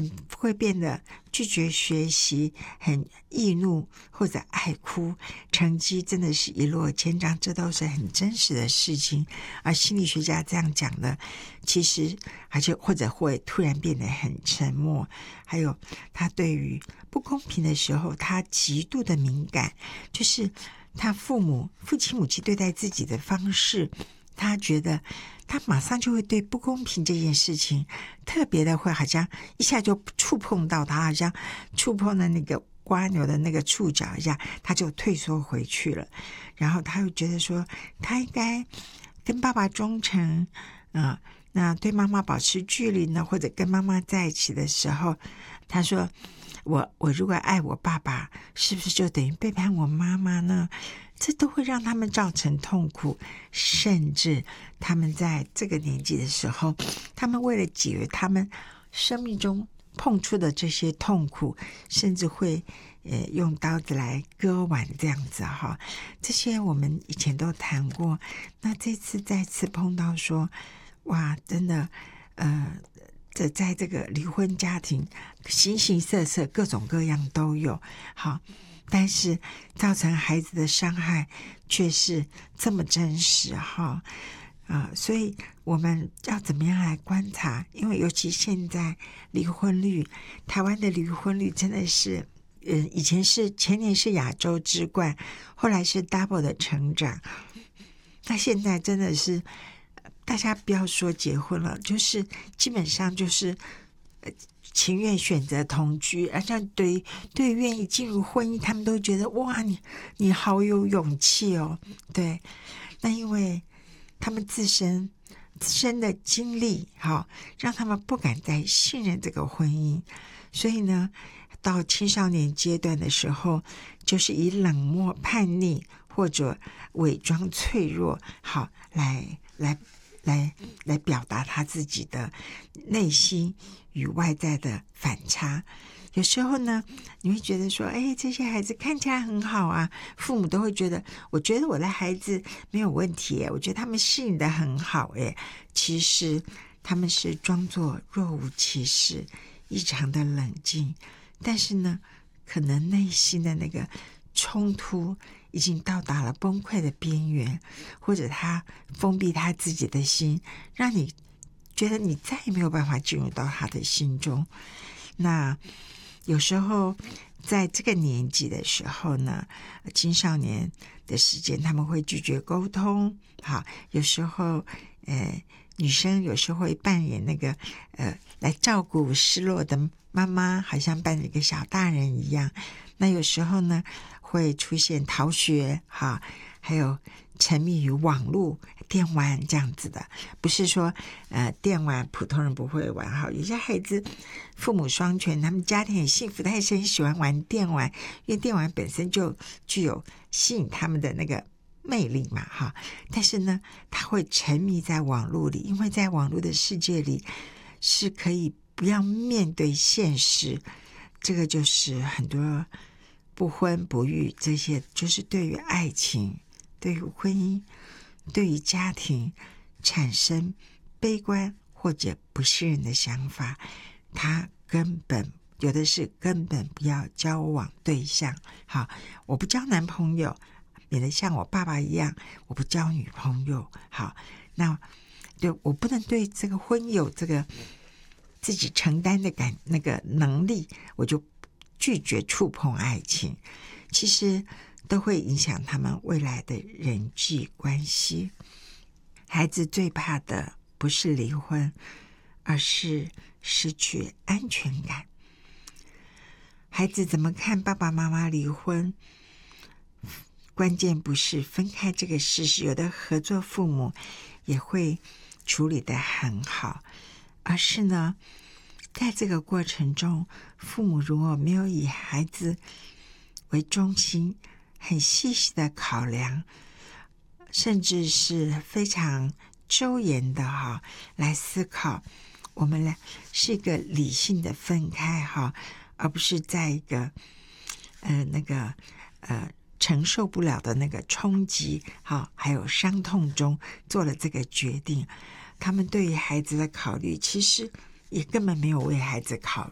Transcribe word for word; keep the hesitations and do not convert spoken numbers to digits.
很会变得拒绝学习，很易怒或者爱哭，成绩真的是一落千丈，这都是很真实的事情。而心理学家这样讲的，其实而且或者会突然变得很沉默，还有他对于不公平的时候，他极度的敏感，就是他父母父亲母亲对待自己的方式，他觉得他马上就会对不公平这件事情特别的会好像一下就触碰到他，好像触碰了那个蜗牛的那个触角一下，他就退缩回去了。然后他又觉得说他应该跟爸爸忠诚啊、呃，那对妈妈保持距离呢，或者跟妈妈在一起的时候，他说我我如果爱我爸爸，是不是就等于背叛我妈妈呢？这都会让他们造成痛苦，甚至他们在这个年纪的时候，他们为了解决他们生命中碰触的这些痛苦，甚至会呃用刀子来割腕这样子哈。这些我们以前都谈过，那这次再次碰到说，哇，真的呃这在这个离婚家庭形形色色，各种各样都有。好，但是造成孩子的伤害却是这么真实哈啊、呃，所以我们要怎么样来观察？因为尤其现在离婚率，台湾的离婚率真的是，嗯，以前是前年是亚洲之冠，后来是 double 的成长，那现在真的是大家不要说结婚了，就是基本上就是呃情愿选择同居，而且对对愿意进入婚姻，他们都觉得哇，你你好有勇气哦。对，那因为他们自身自身的经历，哈，让他们不敢再信任这个婚姻，所以呢，到青少年阶段的时候，就是以冷漠、叛逆或者伪装脆弱，好来来。来来表达他自己的内心与外在的反差。有时候呢，你会觉得说，哎，这些孩子看起来很好啊，父母都会觉得，我觉得我的孩子没有问题，我觉得他们适应的很好，哎，其实他们是装作若无其事，异常的冷静，但是呢，可能内心的那个冲突已经到达了崩溃的边缘，或者他封闭他自己的心，让你觉得你再也没有办法进入到他的心中。那有时候在这个年纪的时候呢，青少年的时间他们会拒绝沟通，好，有时候呃女生有时候会扮演那个呃来照顾失落的妈妈，好像扮演一个小大人一样。那有时候呢会出现逃学哈，还有沉迷于网络电玩这样子的，不是说呃电玩普通人不会玩哈，有些孩子父母双全，他们家庭很幸福，他也是很喜欢玩电玩，因为电玩本身就具有吸引他们的那个魅力嘛哈。但是呢，他会沉迷在网络里，因为在网络的世界里是可以不要面对现实，这个就是很多不婚不育这些，就是对于爱情、对于婚姻、对于家庭产生悲观或者不信任的想法，他根本有的是根本不要交往对象。好，我不交男朋友，免得像我爸爸一样，我不交女朋友。好，那对我不能对这个婚有这个自己承担的感那个能力，我就拒绝触碰爱情，其实都会影响他们未来的人际关系。孩子最怕的不是离婚，而是失去安全感。孩子怎么看爸爸妈妈离婚，关键不是分开这个事实，有的合作父母也会处理得很好，而是呢在这个过程中，父母如果没有以孩子为中心，很细细的考量，甚至是非常周延的哈来思考，我们来是一个理性的分开哈，而不是在一个呃那个呃承受不了的那个冲击哈还有伤痛中做了这个决定。他们对于孩子的考虑，其实也根本没有为孩子考